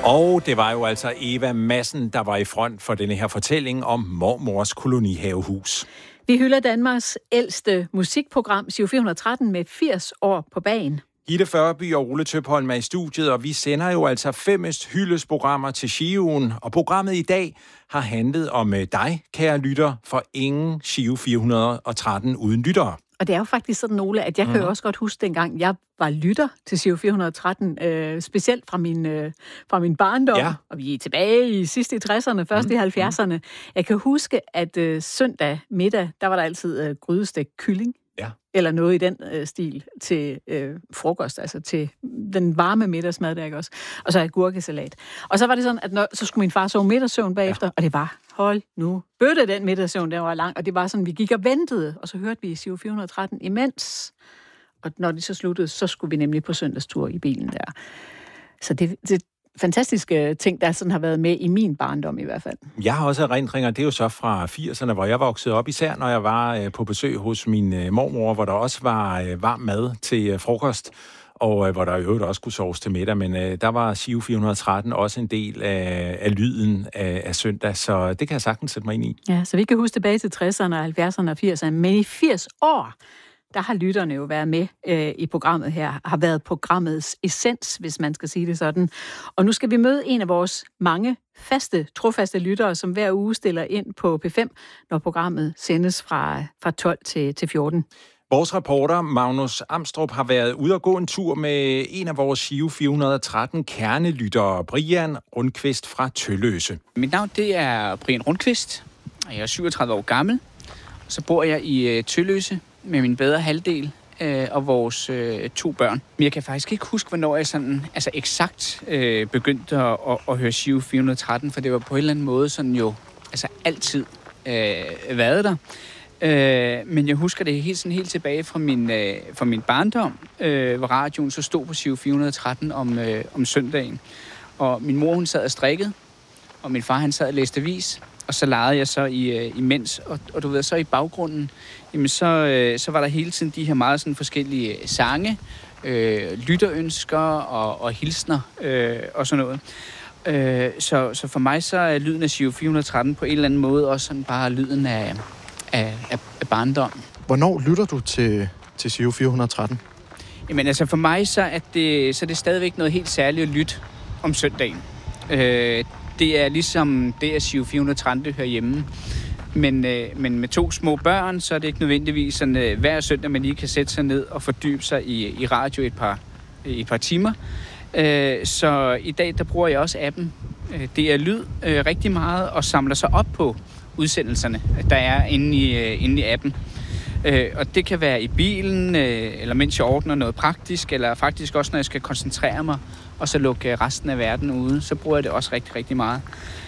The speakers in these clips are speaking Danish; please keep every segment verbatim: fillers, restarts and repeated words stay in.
Og det var jo altså Eva Madsen, der var i front for denne her fortælling om mormors kolonihavehus. Vi hylder Danmarks ældste musikprogram, Giro fire hundrede og tretten, med firs år på bagen. Gitte Førby og Ole Tøpholm er i studiet, og vi sender jo altså femmest hyldesprogrammer til Giroen. Og programmet i dag har handlet om dig, kære lytter, for ingen Giro fire hundrede og tretten uden lyttere. Og det er jo faktisk sådan, Ole, at jeg mm. kan jo også godt huske dengang, jeg var lytter til Giro fire hundrede og tretten, øh, specielt fra min, øh, fra min barndom, ja. Og vi er tilbage i sidste i tresserne, først mm. i halvfjerdserne. Jeg kan huske, at øh, søndag middag, der var der altid øh, grydestegt kylling, ja. Eller noget i den øh, stil til øh, frokost, altså til den varme middagsmad, der ikke også, og så agurkesalat. Og så var det sådan, at når, så skulle min far sove middagssøvn bagefter, ja. Og det var, hold nu, bøtte den middagssøvn, den var lang, og det var sådan, vi gik og ventede, og så hørte vi Giro fire hundrede og tretten imens, og når det så sluttede, så skulle vi nemlig på søndagstur i bilen der. Så det, det fantastiske ting, der sådan har været med i min barndom i hvert fald. Jeg har også erindringer, det er jo så fra firserne, hvor jeg voksede op, især når jeg var øh, på besøg hos min øh, mormor, hvor der også var øh, varm mad til øh, frokost, og øh, hvor der i øvrigt også kunne soves til middag, men øh, der var Giro fire hundrede og tretten også en del af, af lyden af, af søndag, så det kan jeg sagtens sætte mig ind i. Ja, så vi kan huske tilbage til tresserne, halvfjerdserne og firserne, men i firs år, der har lytterne jo været med øh, i programmet her, har været programmets essens, hvis man skal sige det sådan. Og nu skal vi møde en af vores mange faste, trofaste lyttere, som hver uge stiller ind på P fem, når programmet sendes fra, fra tolv til, til fjorten. Vores reporter, Magnus Amstrup, har været ude og gå en tur med en af vores Giro fire hundrede og tretten kernelyttere, Brian Rundqvist fra Tølløse. Mit navn det er Brian Rundqvist, og jeg er syvogtredive år gammel. Så bor jeg i uh, Tølløse med min bedre halvdel øh, og vores øh, to børn. Men jeg kan faktisk ikke huske, hvornår jeg sådan, altså eksakt øh, begyndte at, at, at høre Giro fire hundrede og tretten, for det var på en eller anden måde sådan jo altså altid øh, været der. Øh, men jeg husker det helt, sådan helt tilbage fra min, øh, fra min barndom, øh, hvor radioen så stod på Giro fire hundrede og tretten om, øh, om søndagen. Og min mor, hun sad og strikkede, og min far, han sad og læste avis. Og så legede jeg så i, øh, imens, og, og du ved, så i baggrunden, jamen så, øh, så var der hele tiden de her meget sådan forskellige sange, øh, lytterønsker og, og hilsner øh, og sådan noget. Øh, så, så for mig så er lyden af Giro fire hundrede og tretten på en eller anden måde også sådan bare lyden af, af, af, af barndom. Hvornår lytter du til, til Giro fire hundrede og tretten? Jamen altså for mig så er det, så er det stadigvæk noget helt særligt at lytte om søndagen. Øh, Det er ligesom det, at Giro fire hundrede og tretten det hører hjemme. Men, øh, men med to små børn, så er det ikke nødvendigvis sådan, øh, hver søndag, man lige kan sætte sig ned og fordybe sig i, i radio et par, et par timer. Øh, så i dag, der bruger jeg også appen. Øh, det er lyd øh, rigtig meget og samler sig op på udsendelserne, der er inde i, øh, inde i appen. Øh, og det kan være i bilen, øh, eller mens jeg ordner noget praktisk, eller faktisk også, når jeg skal koncentrere mig, og så lukke resten af verden ude, så bruger jeg det også rigtig, rigtig meget.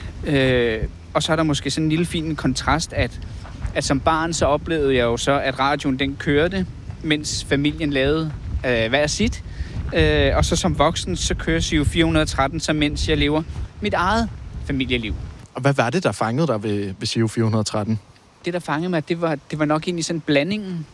Øh, og så er der måske sådan en lille fin kontrast, at, at som barn, så oplevede jeg jo så, at radioen den kørte, mens familien lavede øh, hver sit. Øh, og så som voksen, så kører Giro fire hundrede og tretten, så mens jeg lever mit eget familieliv. Og hvad var det, der fangede dig ved, ved Giro fire hundrede og tretten? Det, der fangede mig, det var, det var nok egentlig sådan blandingen.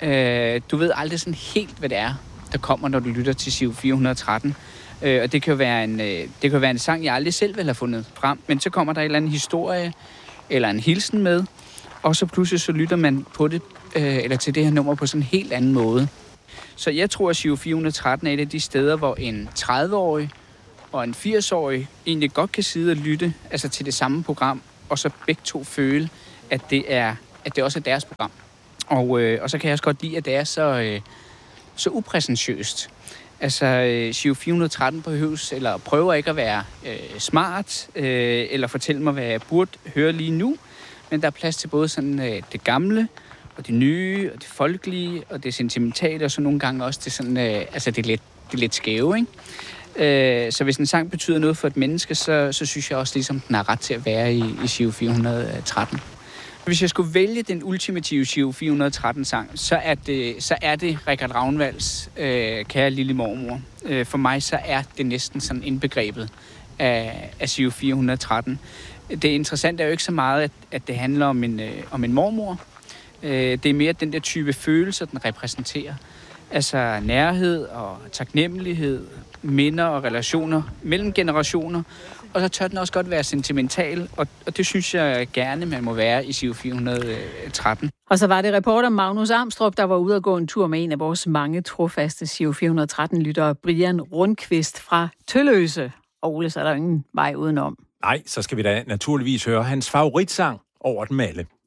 Øh, du ved aldrig sådan helt, hvad det er, der kommer, når du lytter til Giro fire hundrede og tretten. Øh, og det kan jo være en, øh, det kan være en sang, jeg aldrig selv vil have fundet frem, men så kommer der en eller anden historie, eller en hilsen med, og så pludselig så lytter man på det, øh, eller til det her nummer på sådan en helt anden måde. Så jeg tror, at Giro fire hundrede og tretten er et af de steder, hvor en tredive-årig og en firs-årig egentlig godt kan sidde og lytte altså til det samme program, og så begge to føle, at det, er, at det også er deres program. Og, øh, og så kan jeg også godt lide, at det er så, øh, så upræsentiøst. Altså, øh, Giro fire hundrede og tretten behøves, eller prøver ikke at være øh, smart, øh, eller fortælle mig, hvad jeg burde høre lige nu. Men der er plads til både sådan, øh, det gamle, og det nye, og det folkelige, og det sentimentale, og så nogle gange også det, sådan, øh, altså det, lidt, det lidt skæve, ikke? Øh, så hvis en sang betyder noget for et menneske, så, så synes jeg også, ligesom den har ret til at være i, i Giro fire hundrede og tretten. Hvis jeg skulle vælge den ultimative Giro fire hundrede og tretten-sang, så er det, så er det Richard Ravnvalds øh, Kære lille mormor. Øh, for mig så er det næsten sådan indbegrebet af, af Giro fire hundrede og tretten. Det interessante er jo ikke så meget, at, at det handler om en, øh, om en mormor. Øh, det er mere den der type følelser, den repræsenterer. Altså nærhed og taknemmelighed minder og relationer mellem generationer, og så tør den også godt være sentimental, og, og det synes jeg gerne, man må være i Giro fire hundrede tretten. Og så var det reporter Magnus Armstrong, der var ude at gå en tur med en af vores mange trofaste Giro fire hundrede tretten-lyttere, Brian Rundqvist fra Tølløse. Og Ole, så er der ingen vej udenom. Nej, så skal vi da naturligvis høre hans favoritsang over dem alle.